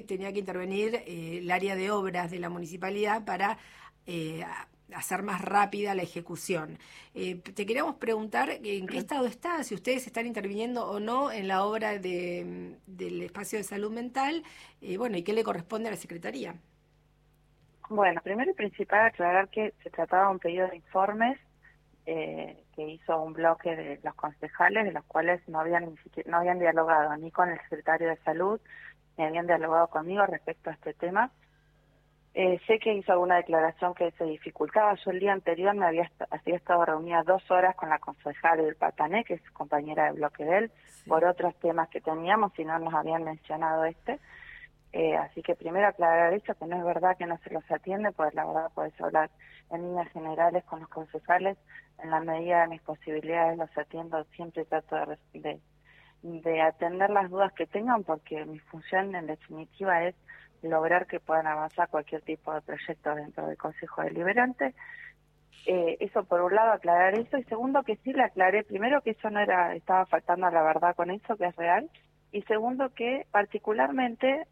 tenía que intervenir el área de obras de la municipalidad para hacer más rápida la ejecución. Te queríamos preguntar en qué estado está, si ustedes están interviniendo o no en la obra del espacio de salud mental, bueno, y qué le corresponde a la Secretaría. Bueno, primero y principal aclarar que se trataba de un pedido de informes que hizo un bloque de los concejales, de los cuales no habían dialogado ni con el secretario de Salud, ni habían dialogado conmigo respecto a este tema. Sé que hizo alguna declaración que se dificultaba. Yo el día anterior había estado reunida 2 horas con la concejal del Patané, que es compañera de bloque de él, Sí. por otros temas que teníamos y no nos habían mencionado este. Así que primero aclarar eso, que no es verdad que no se los atiende, pues la verdad podés hablar en líneas generales con los concejales. En la medida de mis posibilidades los atiendo, siempre trato de atender las dudas que tengan, porque mi función en definitiva es lograr que puedan avanzar cualquier tipo de proyecto dentro del Consejo Deliberante. Eso por un lado, aclarar eso, y segundo que sí le aclaré, primero que eso no era, estaba faltando a la verdad con eso, que es real, y segundo que particularmente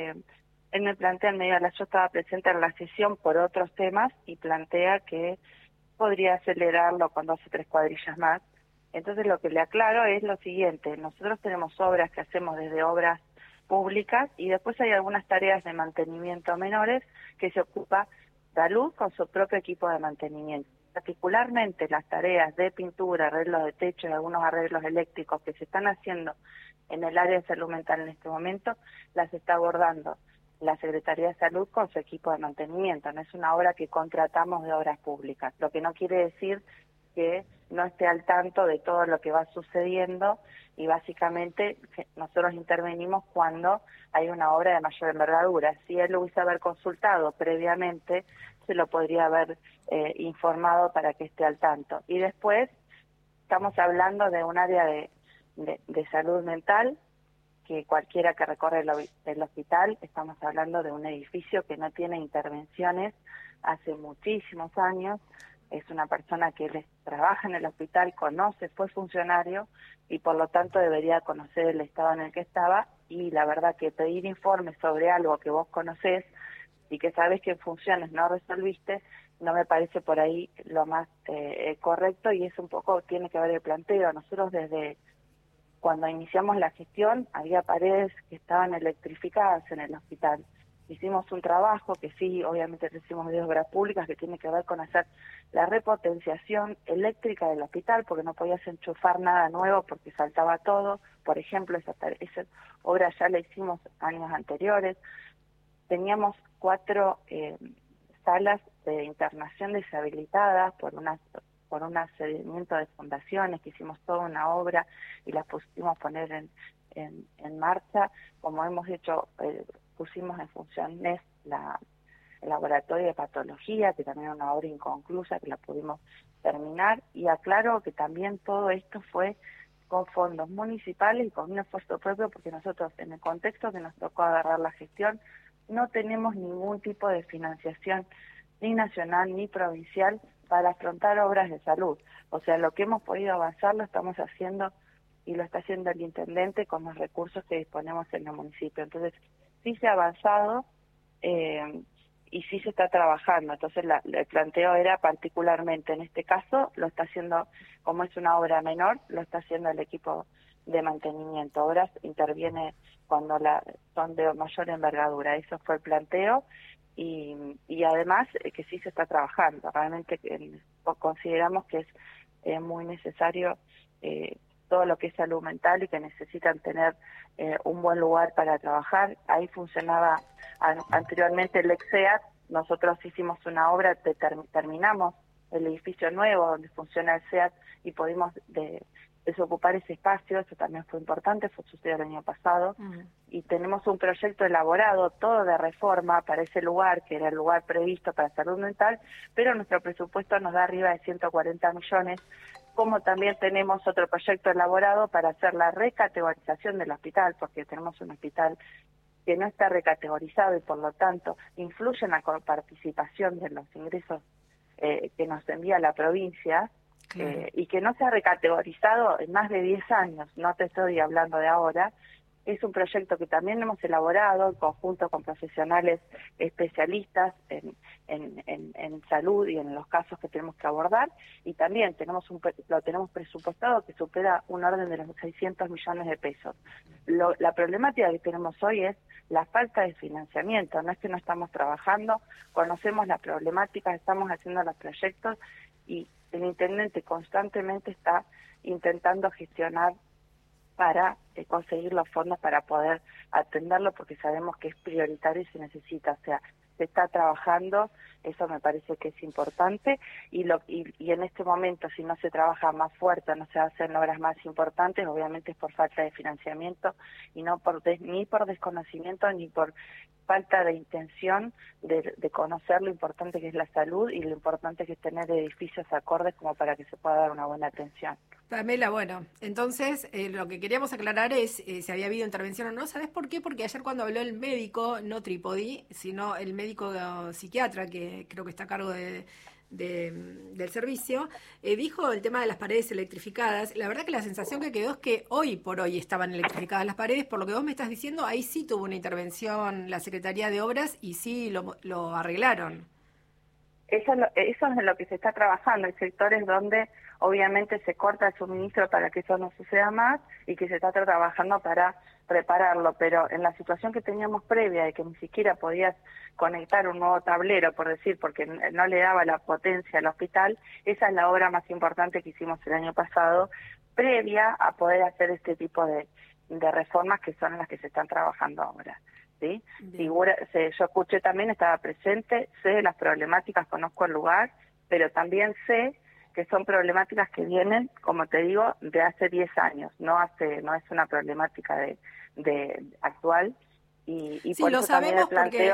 él me plantea en medio de yo estaba presente en la sesión por otros temas y plantea que podría acelerarlo cuando hace 3 cuadrillas más. Entonces lo que le aclaro es lo siguiente: nosotros tenemos obras que hacemos desde obras públicas y después hay algunas tareas de mantenimiento menores que se ocupa Salud con su propio equipo de mantenimiento. Particularmente las tareas de pintura, arreglos de techo y algunos arreglos eléctricos que se están haciendo en el área de salud mental en este momento, las está abordando la Secretaría de Salud con su equipo de mantenimiento. No es una obra que contratamos de obras públicas, lo que no quiere decir que no esté al tanto de todo lo que va sucediendo, y básicamente nosotros intervenimos cuando hay una obra de mayor envergadura. Si él lo hubiese haber consultado previamente, se lo podría haber informado para que esté al tanto. Y después estamos hablando de un área de salud mental que cualquiera que recorre el hospital, estamos hablando de un edificio que no tiene intervenciones hace muchísimos años. Es una persona que trabaja en el hospital, conoce, fue funcionario y por lo tanto debería conocer el estado en el que estaba. Y la verdad que pedir informes sobre algo que vos conocés y que sabés que en funciones no resolviste, no me parece por ahí lo más correcto, y es un poco, tiene que ver el planteo. Nosotros desde cuando iniciamos la gestión había paredes que estaban electrificadas en el hospital. Hicimos un trabajo que sí, obviamente hicimos de obras públicas, que tiene que ver con hacer la repotenciación eléctrica del hospital, porque no podías enchufar nada nuevo porque saltaba todo. Por ejemplo, esa obra ya la hicimos años anteriores. Teníamos 4 salas de internación deshabilitadas por un accedimiento de fundaciones, que hicimos toda una obra y las pusimos poner en marcha, como hemos hecho. Pusimos en funciones el laboratorio de patología, que también era una obra inconclusa, que la pudimos terminar, y aclaro que también todo esto fue con fondos municipales y con un esfuerzo propio, porque nosotros, en el contexto que nos tocó agarrar la gestión, no tenemos ningún tipo de financiación, ni nacional ni provincial, para afrontar obras de salud. O sea, lo que hemos podido avanzar lo estamos haciendo, y lo está haciendo el intendente con los recursos que disponemos en el municipio. Entonces, sí se ha avanzado y sí se está trabajando. Entonces el planteo era particularmente en este caso, lo está haciendo, como es una obra menor, lo está haciendo el equipo de mantenimiento. Obras interviene cuando son de mayor envergadura. Eso fue el planteo, y además que sí se está trabajando. Realmente consideramos que es muy necesario todo lo que es salud mental, y que necesitan tener un buen lugar para trabajar. Ahí funcionaba anteriormente el EXEAT. Nosotros hicimos una obra, terminamos el edificio nuevo donde funciona el SEAT y pudimos desocupar ese espacio. Eso también fue importante, sucedió el año pasado. Y tenemos un proyecto elaborado, todo de reforma para ese lugar, que era el lugar previsto para salud mental, pero nuestro presupuesto nos da arriba de 140 millones, como también tenemos otro proyecto elaborado para hacer la recategorización del hospital, porque tenemos un hospital que no está recategorizado y por lo tanto influye en la coparticipación de los ingresos que nos envía la provincia. Claro. Y que no se ha recategorizado en más de 10 años, no te estoy hablando de ahora. Es un proyecto que también hemos elaborado en conjunto con profesionales especialistas en salud y en los casos que tenemos que abordar, y también lo tenemos presupuestado que supera un orden de los 600 millones de pesos. La problemática que tenemos hoy es la falta de financiamiento, no es que no estamos trabajando, conocemos la problemática, estamos haciendo los proyectos y el intendente constantemente está intentando gestionar para conseguir los fondos para poder atenderlo, porque sabemos que es prioritario y se necesita, o sea, se está trabajando, eso me parece que es importante, y en este momento si no se trabaja más fuerte, no se hacen obras más importantes, obviamente es por falta de financiamiento y no ni por desconocimiento ni por falta de intención de conocer lo importante que es la salud y lo importante que es tener edificios acordes como para que se pueda dar una buena atención. Pamela, bueno, entonces lo que queríamos aclarar es si había habido intervención o no. ¿Sabes por qué? Porque ayer cuando habló el médico, no Tripodi, sino el médico psiquiatra, que creo que está a cargo del servicio, dijo el tema de las paredes electrificadas. La verdad que la sensación que quedó es que hoy por hoy estaban electrificadas las paredes. Por lo que vos me estás diciendo, ahí sí tuvo una intervención la Secretaría de Obras y sí lo arreglaron. Eso es lo que se está trabajando. Hay sectores donde obviamente se corta el suministro para que eso no suceda más y que se está trabajando para repararlo, pero en la situación que teníamos previa de que ni siquiera podías conectar un nuevo tablero, por decir, porque no le daba la potencia al hospital, esa es la obra más importante que hicimos el año pasado, previa a poder hacer este tipo de reformas que son las que se están trabajando ahora. ¿Sí? Yo escuché también, estaba presente, sé de las problemáticas, conozco el lugar, pero también sé que son problemáticas que vienen, como te digo, de hace 10 años, no es una problemática de actual. Y sí, por lo eso también sabemos porque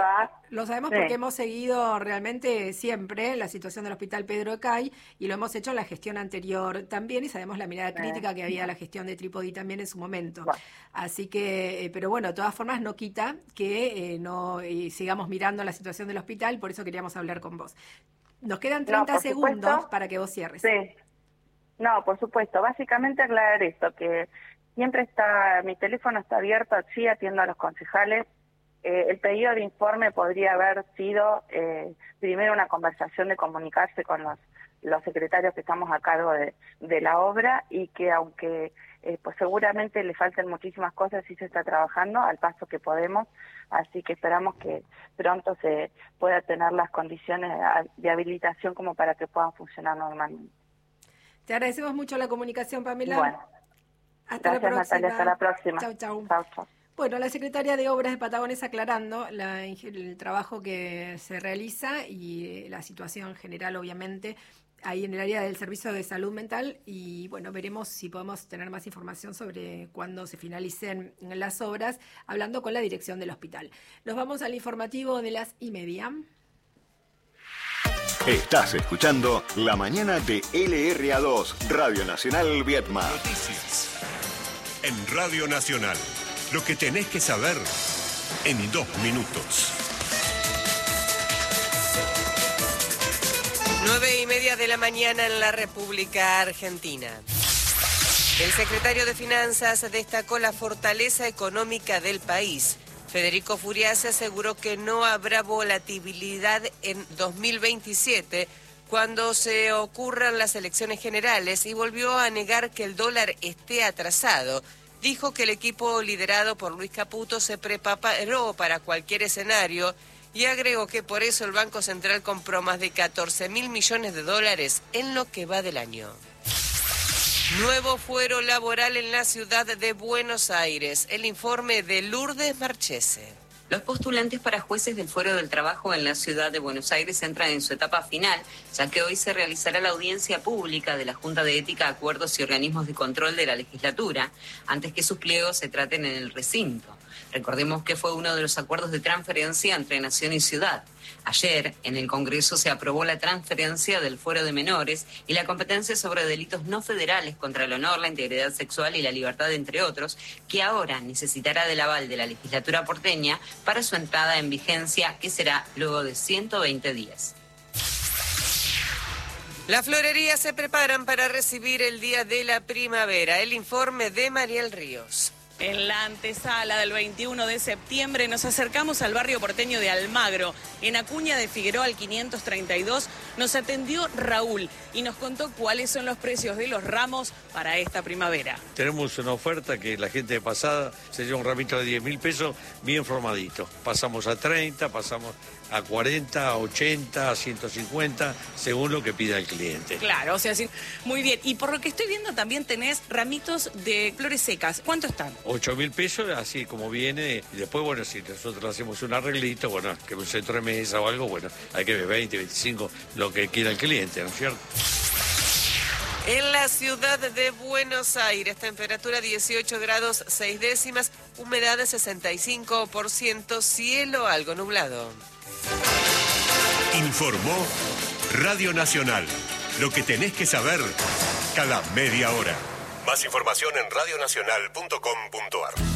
sí. hemos seguido realmente siempre la situación del Hospital Pedro Ecay y lo hemos hecho en la gestión anterior también, y sabemos la mirada crítica que había a la gestión de Tripodi también en su momento. Bueno. Así que, pero bueno, de todas formas no quita que sigamos mirando la situación del hospital, por eso queríamos hablar con vos. Nos quedan 30 segundos para que vos cierres. Sí. No, por supuesto. Básicamente aclarar esto, que siempre mi teléfono está abierto, sí atiendo a los concejales. El pedido de informe podría haber sido primero una conversación de comunicarse con los secretarios que estamos a cargo de la obra, y que aunque pues seguramente le faltan muchísimas cosas, sí se está trabajando al paso que podemos, así que esperamos que pronto se pueda tener las condiciones de habilitación como para que puedan funcionar normalmente. Te agradecemos mucho la comunicación, Pamela. Bueno. Hasta Gracias, Natalia. Hasta la próxima. Chau, chau. Chau, chau. Bueno, la Secretaria de Obras de Patagones aclarando el trabajo que se realiza y la situación general, obviamente, ahí en el área del Servicio de Salud Mental, y bueno, veremos si podemos tener más información sobre cuándo se finalicen las obras, hablando con la dirección del hospital. Nos vamos al informativo de las 1:30. Estás escuchando La Mañana de LRA2, Radio Nacional Vietnam. Noticias en Radio Nacional. Lo que tenés que saber en 2 minutos. 9:30 de la mañana en la República Argentina. El secretario de Finanzas destacó la fortaleza económica del país. Federico Furiase aseguró que no habrá volatilidad en 2027 cuando se ocurran las elecciones generales, y volvió a negar que el dólar esté atrasado. Dijo que el equipo liderado por Luis Caputo se preparó para cualquier escenario y agregó que por eso el Banco Central compró más de 14.000 millones de dólares en lo que va del año. Nuevo fuero laboral en la ciudad de Buenos Aires. El informe de Lourdes Marchese. Los postulantes para jueces del Fuero del Trabajo en la ciudad de Buenos Aires entran en su etapa final, ya que hoy se realizará la audiencia pública de la Junta de Ética, Acuerdos y Organismos de Control de la legislatura, antes que sus pliegos se traten en el recinto. Recordemos que fue uno de los acuerdos de transferencia entre Nación y Ciudad. Ayer, en el Congreso, se aprobó la transferencia del fuero de menores y la competencia sobre delitos no federales contra el honor, la integridad sexual y la libertad, entre otros, que ahora necesitará del aval de la legislatura porteña para su entrada en vigencia, que será luego de 120 días. Las florerías se preparan para recibir el Día de la Primavera. El informe de Mariel Ríos. En la antesala del 21 de septiembre nos acercamos al barrio porteño de Almagro. En Acuña de Figueroa al 532 nos atendió Raúl y nos contó cuáles son los precios de los ramos para esta primavera. Tenemos una oferta que la gente de pasada se lleva un ramito de 10.000 pesos bien formadito. Pasamos a 30, pasamos a 40, a 80, a 150, según lo que pida el cliente. Claro, o sea, sí, muy bien. Y por lo que estoy viendo también tenés ramitos de flores secas. ¿Cuánto están? 8.000 pesos, así como viene. Y después, bueno, si nosotros hacemos un arreglito, bueno, que un centro de mesa o algo, bueno, hay que ver 20, 25, lo que quiera el cliente, ¿no es cierto? En la ciudad de Buenos Aires, temperatura 18 grados 6 décimas, humedad de 65%, cielo algo nublado. Informó Radio Nacional. Lo que tenés que saber cada media hora. Más información en radionacional.com.ar.